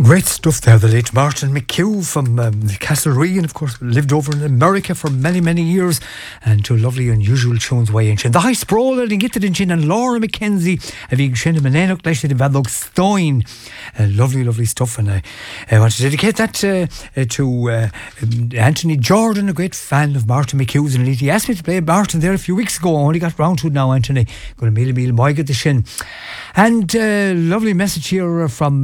Great stuff there, the late Martin McHugh from Castlereagh, and of course lived over in America for many, many years, and to lovely unusual tunes way in Chin. The high sprawl and get it in Chin, and Laura McKenzie a big Chin and Manenok Lesh in Vadlog Stein. Lovely, lovely stuff, and I want to dedicate that to Anthony Jordan, a great fan of Martin McHugh's, and he asked me to play Martin there a few weeks ago. I only got round to it now, Anthony. Going to meal Moig at the Shin. And lovely message here from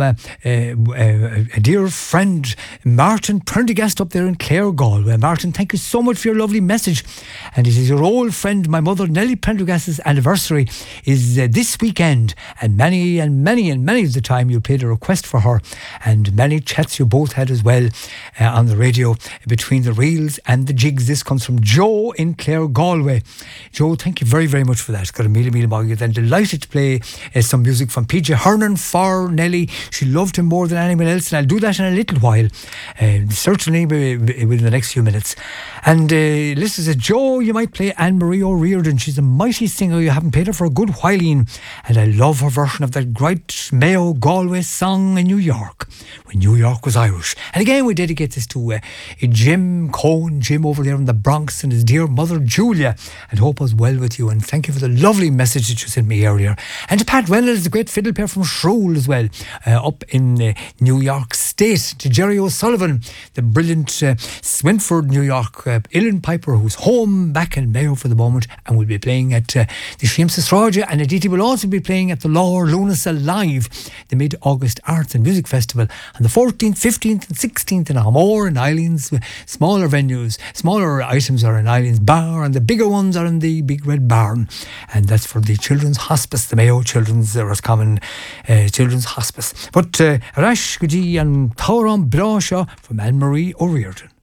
a dear friend, Martin Prendergast up there in Clare, Galway. Martin, thank you so much for your lovely message. And it is your old friend, my mother Nellie Prendergast's anniversary is this weekend, and many of the time you played a request for her, and many chats you both had as well on the radio between the reels and the jigs. This comes from Joe in Clare, Galway. Joe, thank you very, very much for that. Got a meal about and delighted to play some music from PJ Hernan for Nellie. She loved him more than anyone else, and I'll do that in a little while, certainly within the next few minutes. And listen to Joe, you might play Anne-Marie O'Riordan. She's a mighty singer. You haven't played her for a good while, Ian, and I love her version of that great Mayo Galway song in New York, when New York was Irish. And again, we dedicate this to Jim Cohen, Jim over there in the Bronx, and his dear mother Julia, and hope all's well with you, and thank you for the lovely message that you sent me earlier. And to Pat Reynolds, the great fiddle player from Shrule as well, up in New York State. To Jerry O'Sullivan, the brilliant Swinford, New York uilleann piper, who's home back in Mayo for the moment and will be playing at the Seamstress Raja, and Aditi will also be playing at the Lower Lunasa Live, the Mid-August Arts and Music Festival, on the 14th, 15th and 16th in Armore and Eileens. Smaller venues, smaller items are in Eileens Bar, and the bigger ones are in the Big Red Barn, and that's for the Children's Hospice, the Mayo Children's Roscommon Children's Hospice. But Rash Gudi and Tauram Brasha from Anne-Marie O'Riordan.